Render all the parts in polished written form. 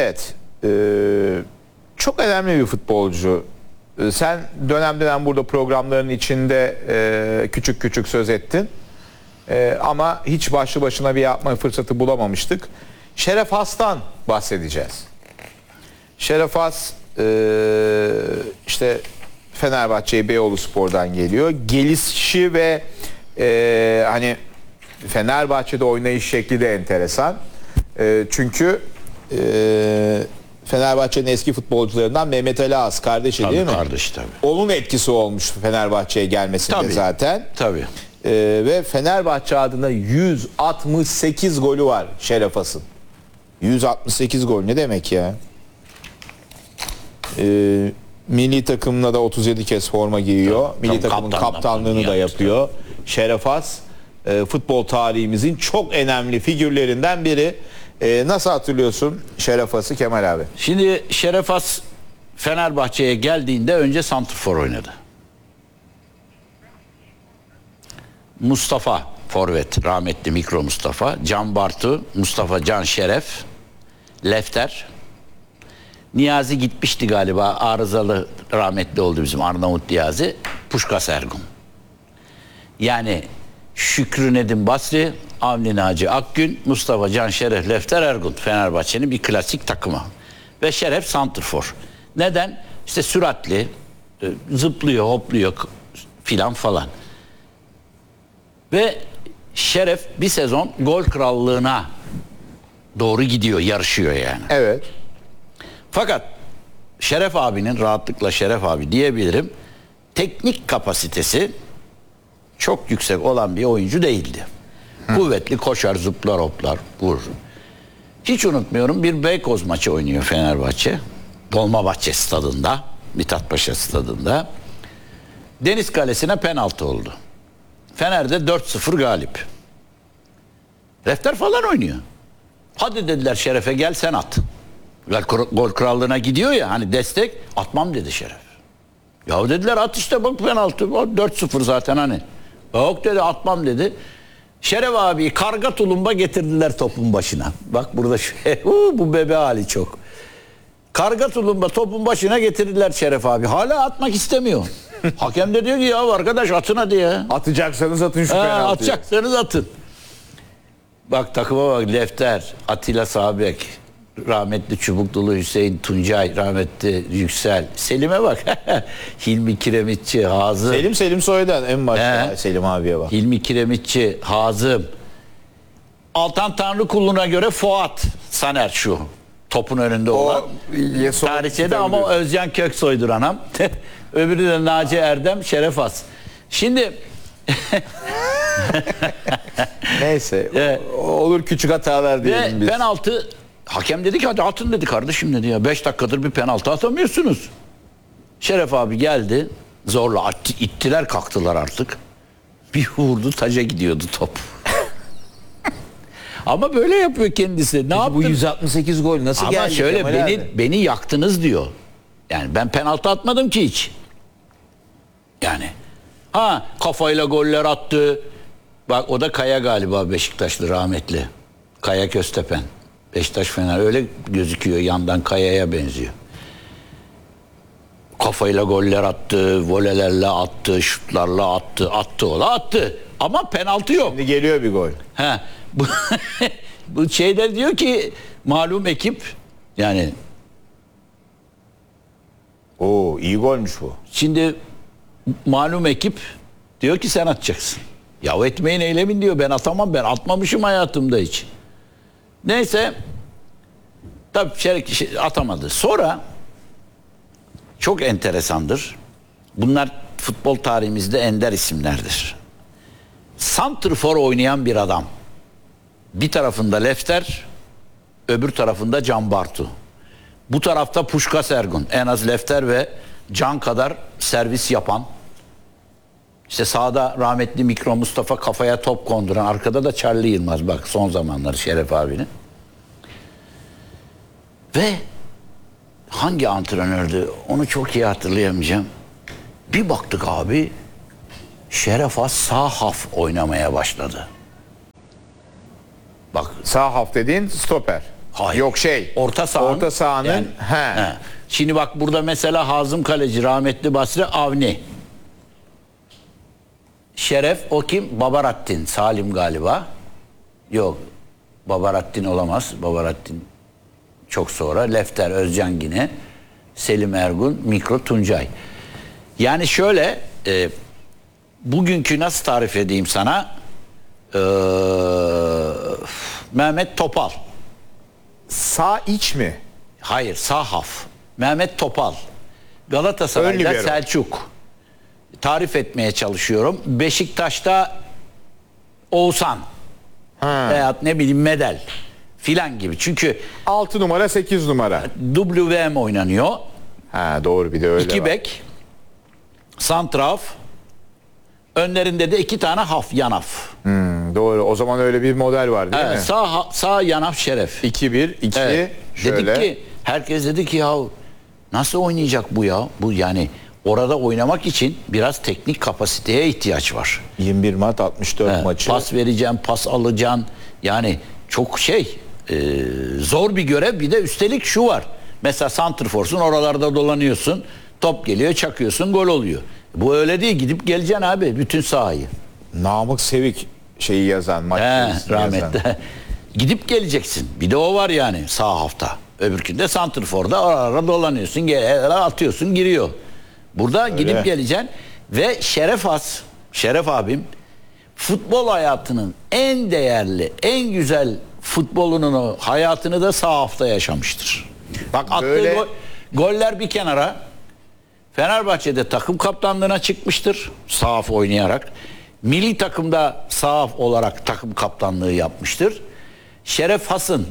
Evet. Çok önemli bir futbolcu. Sen dönem dönem burada programların içinde küçük küçük söz ettin. Ama hiç başlı başına bir yapma fırsatı bulamamıştık. Şeref Has'tan bahsedeceğiz. Şeref Has işte Fenerbahçe'ye Beyoğluspor'dan geliyor. Gelişi ve hani Fenerbahçe'de oynayış şekli de enteresan. Çünkü Fenerbahçe'nin eski futbolcularından Mehmet Ali Ağaz kardeşi değil mi? Kardeş tabii. Onun etkisi olmuş Fenerbahçe'ye gelmesinde Tabii, zaten. Tabii. Ve Fenerbahçe adına 168 golü var Şeref Has'ın. 168 gol ne demek ya? Milli takımına da 37 kez forma giyiyor. Milli takımın kaptanlığını da yapıyor. Şeref Has futbol tarihimizin çok önemli figürlerinden biri. Nasıl hatırlıyorsun Şeref Has'ı Kemal abi? Şimdi Şeref Has Fenerbahçe'ye geldiğinde önce santrfor oynadı. Mustafa forvet, rahmetli Mikro Mustafa, Can Bartu, Mustafa Can Şeref, Lefter. Niyazi gitmişti galiba, arızalı rahmetli oldu bizim Arnavut Niyazi. Puşkas Ergun. Yani Şükrü Nedim Basri, Avni Naci Akgün, Mustafa Can Şeref, Lefter Ergun. Fenerbahçe'nin bir klasik takımı. Ve Şeref santrfor. Neden? İşte süratli, zıplıyor, hopluyor filan falan. Ve Şeref bir sezon gol krallığına doğru gidiyor, yarışıyor yani. Evet. Fakat Şeref abinin, rahatlıkla Şeref abi diyebilirim, teknik kapasitesi çok yüksek olan bir oyuncu değildi. Kuvvetli koşar, zıplar, hoplar, vurur. Hiç unutmuyorum, bir Beykoz maçı oynuyor Fenerbahçe. Dolmabahçe stadında, Mithatpaşa stadında. Deniz Kalesi'ne penaltı oldu. Fener'de 4-0 galip. Lefter falan oynuyor. Hadi dediler Şeref'e, gel sen at. Gol krallığına gidiyor ya, hani destek, atmam dedi Şeref. Ya dediler at işte, bak penaltı 4-0 zaten hani. Yok dedi, atmam dedi. Şeref abi karga tulumba getirdiler topun başına. Bak burada bu bebe hali çok. Karga tulumba topun başına getirdiler Şeref abi. Hala atmak istemiyor. Hakem de diyor ki ya arkadaş atın hadi ya. Atacaksanız atın şu penaltıyı. Atacaksanız atın. Bak takıma bak, Lefter, Atilla Sağbek, rahmetli Çubukdulu Hüseyin Tuncay, rahmetli Yüksel. Selim'e bak. Hilmi Kiremitçi, Hazım. Selim Soy'dan en başta Selim abiye bak. Hilmi Kiremitçi, Hazım. Altan Tanrıkulu'na göre Fuat Saner şu. Topun önünde olan. Tarihçede ama Özcan Köksoy'dur anam. Öbürü de Naci Erdem, Şeref Has. Şimdi neyse. Olur küçük hatalar diyelim biz. Penaltı, hakem dedi ki hadi atın dedi kardeşim dedi ya. 5 dakikadır bir penaltı atamıyorsunuz. Şeref abi geldi. Zorla ittiler kalktılar artık. Bir vurdu, taca gidiyordu top. Ama böyle yapıyor kendisi. Ne yaptın? Bu 168 gol nasıl geldi? Ama şöyle beni yaktınız diyor. Yani ben penaltı atmadım ki hiç. Yani kafayla goller attı. Bak o da Kaya galiba, Beşiktaşlı rahmetli. Kaya Köztepen. Beşiktaş Fener öyle gözüküyor, yandan Kaya'ya benziyor. Kafayla goller attı, volelerle attı, şutlarla attı. Ama penaltı yok. Şimdi geliyor bir gol. Bu şeyde diyor ki malum ekip, yani iyi golmüş bu. şimdi malum ekip diyor ki sen atacaksın. Ya etmeyin eylemin diyor, ben atamam, ben atmamışım hayatımda hiç. Neyse tabii atamadı. Sonra çok enteresandır. Bunlar futbol tarihimizde ender isimlerdir. Santrfor oynayan bir adam. Bir tarafında Lefter, öbür tarafında Can Bartu. Bu tarafta Puşkas Ergun. En az Lefter ve Can kadar servis yapan. İşte sağda rahmetli Mikro Mustafa, kafaya top konduran. Arkada da Charlie Yılmaz, bak son zamanları Şeref abinin. Ve hangi antrenördü onu çok iyi hatırlayamayacağım. Bir baktık abi, Şeref Has sağ haf oynamaya başladı. Bak sağ haf dediğin stoper. Hayır. Yok Orta sahanın. Yani, he. Şimdi bak burada mesela Hazım Kaleci, rahmetli Basri Avni. Şeref o kim? Babarattin Salim galiba. Yok. Babarattin olamaz. Babarattin çok sonra. Lefter Özcan yine. Selim Ergun, Mikro Tuncay. Yani şöyle bugünkü nasıl tarif edeyim sana? Mehmet Topal. Sağ iç mi? Hayır, sağ haf. Mehmet Topal. Galatasaray'da Selçuk. Tarif etmeye çalışıyorum. Beşiktaş'ta Oğuzhan. Veyahut ne bileyim Medel filan gibi. Çünkü 6 numara 8 numara. WM oynanıyor. Ha doğru, bir de öyle 2 var. bek. Santraf. Önlerinde de 2 tane haf, yanaf. Doğru. O zaman öyle bir model var değil mi? Sağ yanaf Şeref. 2-1, 2 Evet. şöyle. Dedik ki, herkes dedi ki ya nasıl oynayacak bu ya? Bu yani orada oynamak için biraz teknik kapasiteye ihtiyaç var. 21 Mart 64 maçı. Pas vereceğim, pas alacağım. Yani çok zor bir görev. Bir de üstelik şu var. Mesela santrforsun, oralarda dolanıyorsun. Top geliyor, çakıyorsun, gol oluyor. Bu öyle değil. Gidip geleceksin abi bütün sahayı. Namık Sevik şeyi yazan, maç rahmetli. Gidip geleceksin. Bir de o var yani sağ hafta. Öbürkünde santrforda ara dolanıyorsun, atıyorsun, giriyor. Burada öyle. Gidip geleceksin ve Şeref abim futbol hayatının en değerli, en güzel futbolunun hayatını da sağ hafta yaşamıştır. Bak attığı goller bir kenara. Fenerbahçe'de takım kaptanlığına çıkmıştır sağ haf oynayarak. Milli takımda sağ haf olarak takım kaptanlığı yapmıştır. Şeref Has'ın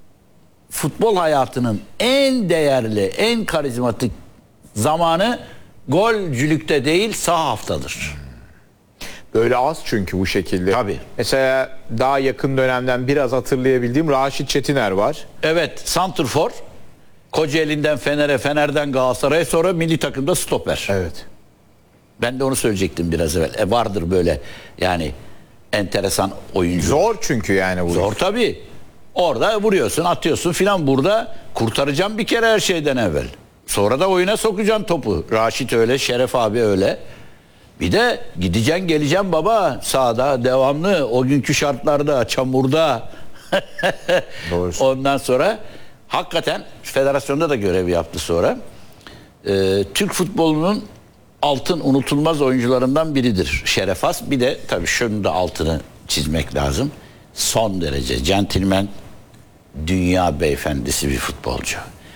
futbol hayatının en değerli, en karizmatik zamanı golcülükte değil sağ haftadır. Böyle az çünkü bu şekilde. Tabii. Mesela daha yakın dönemden biraz hatırlayabildiğim Raşit Çetiner var. Evet, santrfor. Kocaeli'nden Fener'e, Fener'den Galatasaray'a, sonra milli takımda stoper. Evet. Ben de onu söyleyecektim biraz evvel. Vardır böyle yani enteresan oyuncu. Zor çünkü yani bu. Zor tabii. Orada vuruyorsun, atıyorsun filan, burada kurtaracağım bir kere her şeyden evvel. Sonra da oyuna sokacaksın topu. Raşit öyle, Şeref abi öyle. Bir de gideceksin geleceksin baba sahada devamlı o günkü şartlarda, çamurda. Doğrusu. Ondan sonra hakikaten federasyonda da görev yaptı sonra. Türk futbolunun altın unutulmaz oyuncularından biridir Şeref Has. Bir de tabii şunun da altını çizmek lazım. Son derece centilmen, dünya beyefendisi bir futbolcu.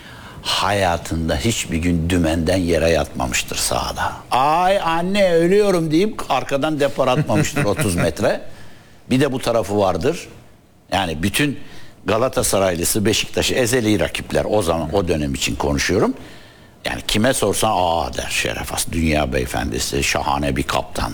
Hayatında hiçbir gün dümenden yere yatmamıştır sahada. Ay anne ölüyorum deyip arkadan depar atmamıştır 30 metre. Bir de bu tarafı vardır. Yani bütün Galatasaraylısı, Beşiktaş'ı ezeli rakipler, o zaman o dönem için konuşuyorum. Yani kime sorsan der Şeref Has, dünya beyefendisi, şahane bir kaptan.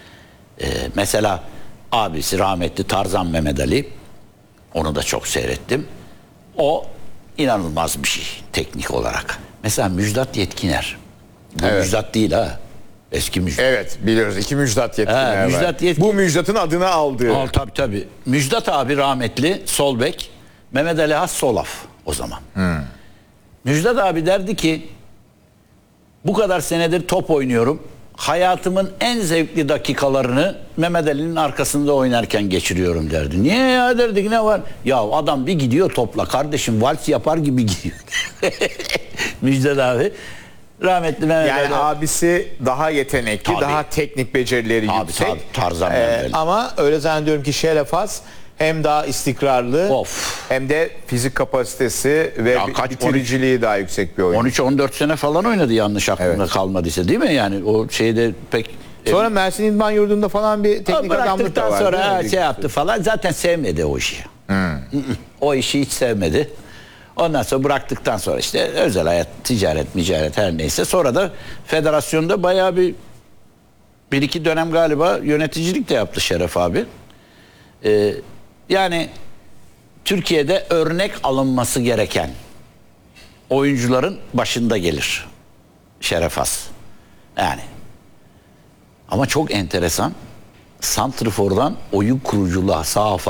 Mesela abisi rahmetli Tarzan Mehmet Ali, onu da çok seyrettim. O inanılmaz bir şey teknik olarak. Mesela Müjdat Yetkiner. Bu evet. Müjdat değil ha. Eski Müjdat. Evet biliyoruz. 2 Müjdat Yetkiner Müjdat var. Bu Müjdat'ın adını aldığı. Tabii. Müjdat abi rahmetli sol bek. Mehmet Ali Has solaf o zaman. Müjdat abi derdi ki bu kadar senedir top oynuyorum. Hayatımın en zevkli dakikalarını Mehmet Ali'nin arkasında oynarken geçiriyorum derdi. Niye ya derdik, ne var? Ya adam bir gidiyor topla kardeşim, vals yapar gibi gidiyor. Müjdat abi. Rahmetli Mehmet Ali. Yani abisi daha yetenekli, tabii. Daha teknik becerileri yüksek. Tabii, Tarzan Mehmet. Ama öyle zannediyorum ki Şeref Has hem daha istikrarlı hem de fizik kapasitesi ve bitiriciliği daha yüksek bir oyuncu. 13-14 sene falan oynadı yanlış aklımda kalmadıysa değil mi? Yani o şeyde pek... Sonra Mersin İdman Yurdu'nda falan bir teknik adamlık da var. Sonra yaptı falan, zaten sevmedi o işi. O işi hiç sevmedi. Ondan sonra bıraktıktan sonra işte özel hayat, ticaret her neyse. Sonra da federasyonda bayağı bir iki dönem galiba yöneticilik de yaptı Şeref abi. Yani Türkiye'de örnek alınması gereken oyuncuların başında gelir Şeref Has. Yani ama çok enteresan, santrfordan oyun kuruculuğa, sağ